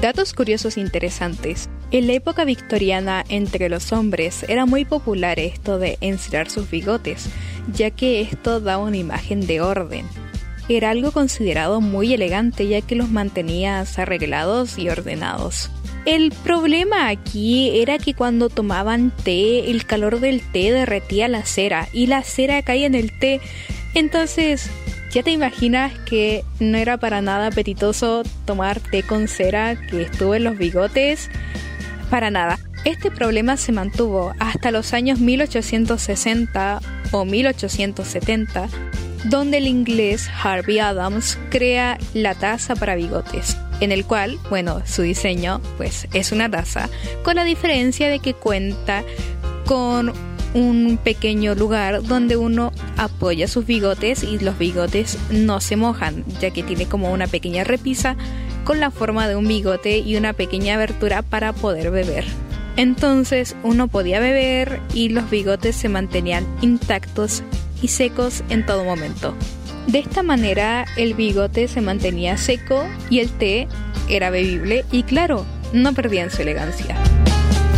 Datos curiosos interesantes. En la época victoriana, entre los hombres, era muy popular esto de encerar sus bigotes, ya que esto daba una imagen de orden. Era algo considerado muy elegante, ya que los mantenía arreglados y ordenados. El problema aquí era que cuando tomaban té, el calor del té derretía la cera, y la cera caía en el té. Entonces, ya te imaginas que no era para nada apetitoso tomar té con cera que estuvo en los bigotes. Para nada. Este problema se mantuvo hasta los años 1860 o 1870, donde el inglés Harvey Adams crea la taza para bigotes, en el cual, su diseño pues es una taza, con la diferencia de que cuenta con un pequeño lugar donde uno apoya sus bigotes y los bigotes no se mojan, ya que tiene como una pequeña repisa con la forma de un bigote y una pequeña abertura para poder beber. Entonces uno podía beber y los bigotes se mantenían intactos y secos en todo momento. De esta manera el bigote se mantenía seco y el té era bebible y claro, no perdían su elegancia.